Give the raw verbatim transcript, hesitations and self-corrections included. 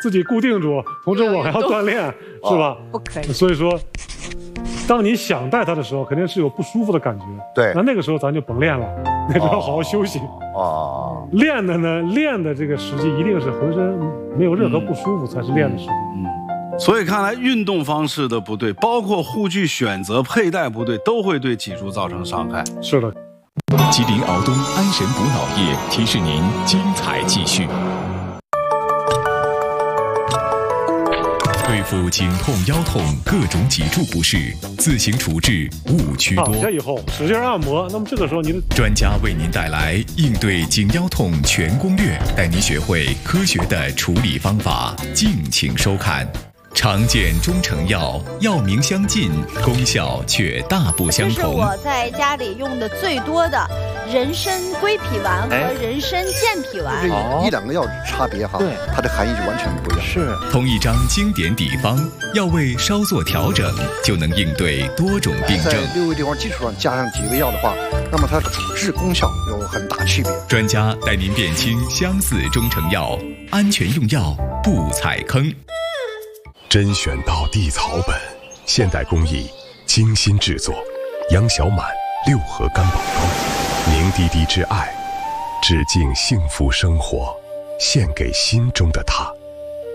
自己固定住，同时我还要锻炼，是吧？ 不可以。 所以说，当你想带它的时候，肯定是有不舒服的感觉。 对， 那那个时候咱就甭练了，那就要好好休息。 哦， 练的呢，练的这个时机一定是浑身没有任何不舒服才是练的时机。 嗯。所以看来运动方式的不对，包括护具选择、佩戴不对，都会对脊柱造成伤害。 是的。 吉林敖东安神补脑液提示您精彩继续。对付颈痛、腰痛各种脊柱不适，自行处置勿居多。 躺下以后使劲按摩，那么这个时候你的专家为您带来应对颈腰痛全攻略，带您学会科学的处理方法，敬请收看。常见中成药，药名相近，功效却大不相同。 这是我在家里用的最多的人参归脾丸和人参健脾丸。 这一两个药差别哈，对，它的含义就完全不一样。 是，同一张经典底方，药味稍作调整，就能应对多种病症。 在六味地黄基础上加上几味药的话，那么它的处置功效有很大区别。 专家带您辨清相似中成药，安全用药不踩坑。 甄选到地草本，现代工艺，精心制作。杨小满六合干宝膏，凝滴滴之爱，致敬幸福生活，献给心中的他。